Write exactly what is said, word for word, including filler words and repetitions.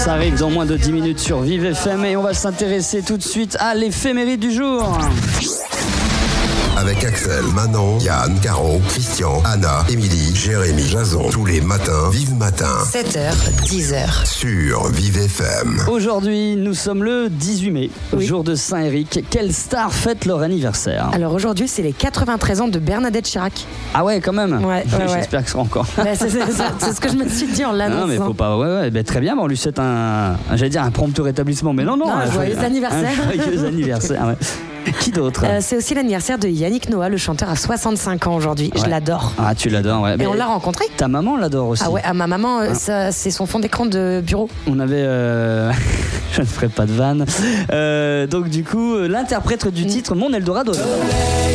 Ça arrive dans moins de dix minutes sur Vive F M et on va s'intéresser tout de suite à l'éphéméride du jour. Avec Axel, Manon, Yann, Caro, Christian, Anna, Émilie, Jérémy, Jason. Tous les matins, Vive Matin. sept heures, dix heures. Sur Vive F M. Aujourd'hui, nous sommes le dix-huit mai, Oui. jour de Saint-Éric. Quelle star fête leur anniversaire? Alors aujourd'hui, c'est les quatre-vingt-treize ans de Bernadette Chirac. Ah ouais, quand même. Ouais, ouais, ouais. J'espère que ce sera encore. Bah, c'est, c'est- c'est- c'est ce que je me suis dit en l'annonçant. Non mais faut pas, ouais, ouais, ben, très bien, bon, on lui souhaite un, un- j'allais dire un prompt rétablissement, mais non, non, Non, un joyeux anniversaire. Un joyeux anniversaire, ouais. Qui d'autre? Euh, c'est aussi l'anniversaire de Yannick Noah, le chanteur, à soixante-cinq ans aujourd'hui. Je Ouais. l'adore. Ah, tu l'adores, ouais. Et Mais on l'a rencontré. ta maman l'adore aussi. Ah ouais, à ma maman, euh, Ah. ça, c'est son fond d'écran de bureau. On avait, euh, je ne ferai pas de vanne. Euh, donc du coup, euh, l'interprète du titre Mon Eldorado.